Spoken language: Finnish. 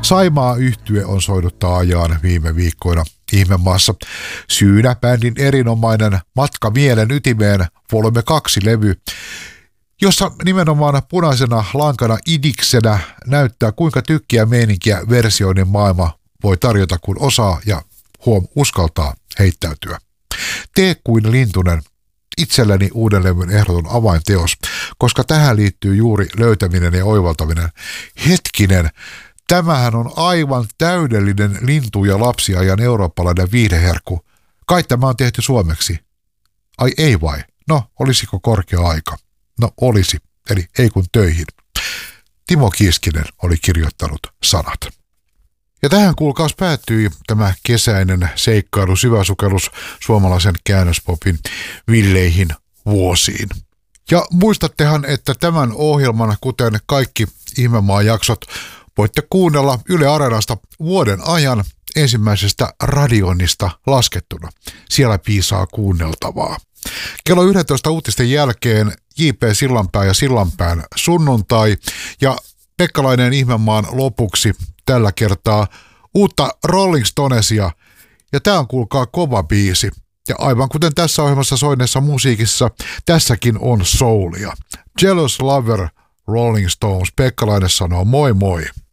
Saimaa-yhtye on soinut taajaan viime viikkoina Ihmemaassa. Syynä bändin erinomainen Matka mielen ytimeen Volume 2-levy, jossa nimenomaan punaisena lankana idiksenä näyttää, kuinka tykkiä meininkiä versioinnin maailma voi tarjota, kun osaa ja uskaltaa heittäytyä. Tee kuin lintunen, itselleni uuden levyn ehdoton avainteos, koska tähän liittyy juuri löytäminen ja oivaltaminen. Hetkinen, tämähän on aivan täydellinen lintu- ja lapsiajan eurooppalainen viihdeherkku. Kai tämä on tehty suomeksi. Ai ei vai? No, olisiko korkea aika? No olisi, eli ei kun töihin. Timo Kiiskinen oli kirjoittanut sanat. Ja tähän kuulkaas päättyi tämä kesäinen seikkailu, syväsukellus suomalaisen käännöspopin villeihin vuosiin. Ja muistattehan, että tämän ohjelman, kuten kaikki Ihmemaa-jaksot, voitte kuunnella Yle Areenasta vuoden ajan ensimmäisestä radioinnista laskettuna. Siellä piisaa kuunneltavaa. Kello 11 uutisten jälkeen J.P. Sillanpää ja Sillanpään sunnuntai ja Pekkalainen Ihmemaan lopuksi tällä kertaa uutta Rolling Stonesia. Ja tää on kuulkaa kova biisi. Ja aivan kuten tässä ohjelmassa soineessa musiikissa, tässäkin on soulia. Jealous Lover, Rolling Stones. Pekkalainen sanoo moi moi.